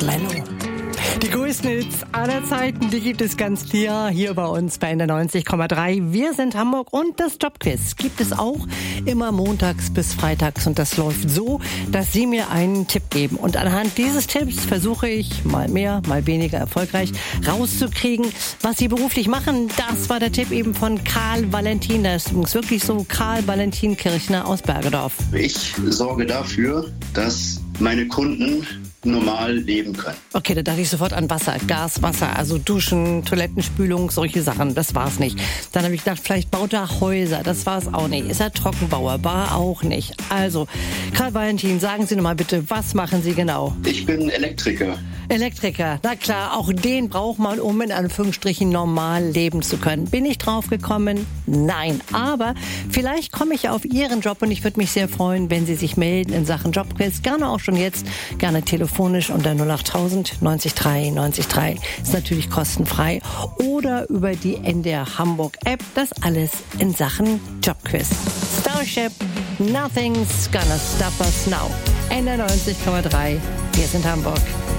Leno. Die größten Hits aller Zeiten, die gibt es ganz klar hier bei uns bei der 90,3. Wir sind Hamburg und das Jobquiz gibt es auch immer montags bis freitags. Und das läuft so, dass Sie mir einen Tipp geben. Und anhand dieses Tipps versuche ich, mal mehr, mal weniger erfolgreich, rauszukriegen, was Sie beruflich machen. Das war der Tipp eben von Karl Valentin. Das ist wirklich so Karl Valentin Kirchner aus Bergedorf. Ich sorge dafür, dass meine Kunden normal leben können. Okay, da dachte ich sofort an Wasser, Gas, Wasser, also Duschen, Toilettenspülung, solche Sachen. Das war's nicht. Dann habe ich gedacht, vielleicht baut er Häuser. Das war's auch nicht. Ist er Trockenbauer? War auch nicht. Also, Karl Valentin, sagen Sie nochmal bitte, was machen Sie genau? Ich bin Elektriker. Elektriker, na klar, auch den braucht man, um in Anführungsstrichen normal leben zu können. Bin ich drauf gekommen? Nein. Aber vielleicht komme ich auf Ihren Job und ich würde mich sehr freuen, wenn Sie sich melden in Sachen Jobquiz. Gerne auch schon jetzt, gerne telefonisch unter 08000 90 3 90 3. Ist natürlich kostenfrei. Oder über die NDR Hamburg App. Das alles in Sachen Jobquiz. Starship, nothing's gonna stop us now. NDR 90,3. Wir sind Hamburg.